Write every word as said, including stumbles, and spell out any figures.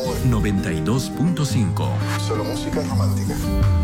noventa y dos punto cinco. Solo música romántica.